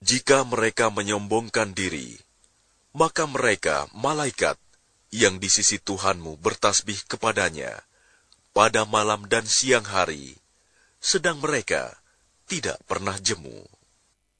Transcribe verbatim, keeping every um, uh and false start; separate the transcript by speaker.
Speaker 1: Jika mereka menyombongkan diri, maka mereka, malaikat, yang di sisi Tuhanmu bertasbih kepadanya, pada malam dan siang hari, sedang mereka tidak pernah jemu.